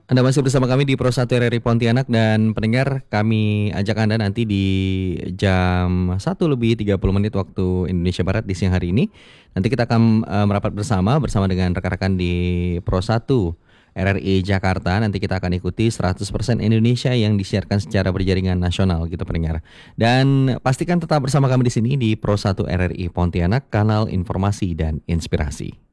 Anda masih bersama kami di Pro 1 RRI Pontianak dan pendengar kami ajak Anda nanti di jam 1 lebih 30 menit waktu Indonesia Barat di siang hari ini. Nanti kita akan merapat bersama dengan rekan-rekan di Pro 1 RRI Jakarta. Nanti kita akan ikuti 100% Indonesia yang disiarkan secara berjaringan nasional gitu pendengar. Dan pastikan tetap bersama kami di sini di Pro 1 RRI Pontianak, kanal informasi dan inspirasi.